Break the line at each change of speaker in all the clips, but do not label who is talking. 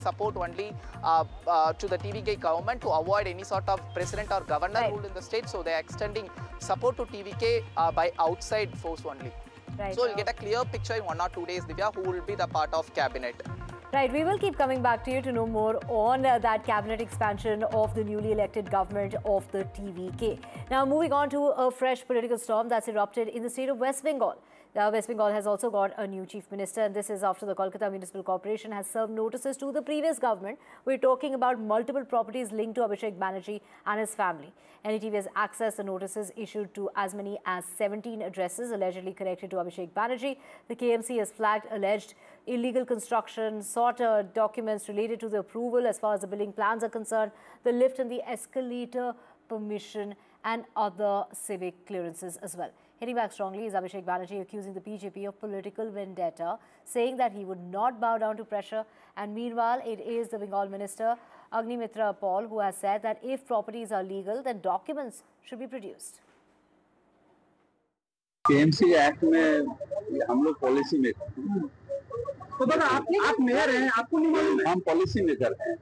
support only to the TVK government to avoid any sort of president or governor rule in the state. So they are extending support to TVK by outside force only. So we'll get a clear picture in 1 or 2 days, Divya, who will be the part of cabinet.
Right, we will keep coming back to you to know more on that cabinet expansion of the newly elected government of the TVK. Now, moving on to a fresh political storm that's erupted in the state of West Bengal. West Bengal has also got a new chief minister, and this is after the Kolkata Municipal Corporation has served notices to the previous government. We're talking about multiple properties linked to Abhishek Banerjee and his family. NDTV has accessed the notices issued to as many as 17 addresses allegedly connected to Abhishek Banerjee. The KMC has flagged alleged illegal construction, sought documents related to the approval as far as the building plans are concerned, the lift and the escalator permission, and other civic clearances as well. Hitting back strongly is Abhishek Banerjee accusing the BJP of political vendetta, saying that he would not bow down to pressure. And meanwhile, it is the Bengal minister, Agnimitra Paul, who has said that if properties are legal, then documents should be produced.
KMC Act में हम लोग policy maker हैं। तो दादा आप mayor हैं, आपको नहीं मालूम? हम पॉलिसी मेकर हैं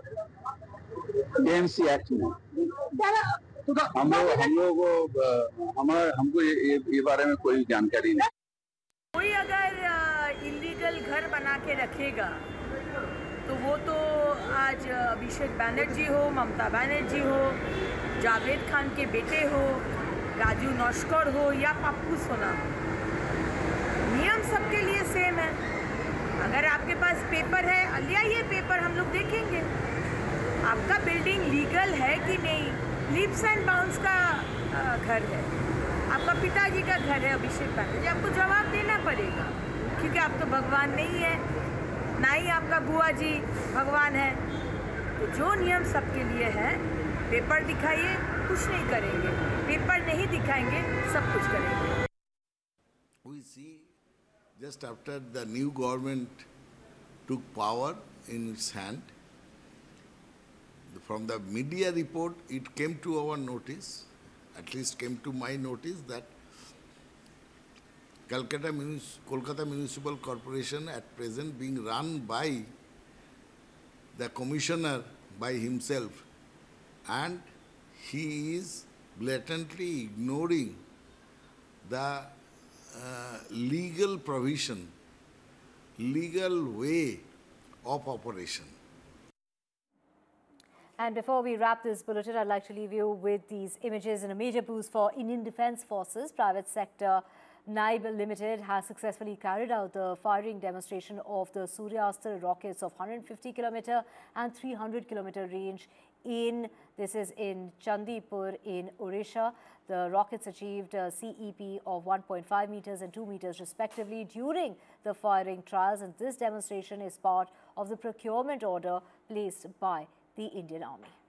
KMC Act में। हमको ये बारे में कोई जानकारी नहीं।
कोई अगर इलीगल घर बना के रखेगा तो वो तो आज अभिषेक बैनर्जी हो, ममता बनर्जी हो, जावेद खान के बेटे हो, राजू नौशकर हो या पप्पू सोना हो, नियम सबके लिए सेम है। अगर आपके पास पेपर है, ले आइए पेपर, हम लोग देखेंगे आपका बिल्डिंग लीगल है कि नहीं। लीप्स एंड बाउंड्स का घर है, आपका पिताजी का घर है अभिषेक बैनर्जी, आपको जवाब देना पड़ेगा, क्योंकि आप तो भगवान नहीं है, ना ही आपका बुआ जी भगवान है। तो जो नियम सबके लिए है, पेपर दिखाइए, कुछ नहीं करेंगे, पेपर नहीं दिखाएंगे, सब कुछ करेंगे।
We see just after the new government took power in its hand, from the media report, it came to our notice, at least came to my notice, that Kolkata Municipal Corporation at present being run by the commissioner by himself, and he is blatantly ignoring the legal provision, legal way of operation.
And before we wrap this bulletin, I'd like to leave you with these images in a major boost for Indian Defence Forces. Private sector Naib Limited has successfully carried out the firing demonstration of the Suryastra rockets of 150 km and 300 km range this is in Chandipur in Odisha. The rockets achieved a CEP of 1.5 meters and 2 meters respectively during the firing trials, and this demonstration is part of the procurement order placed by the Indian Army.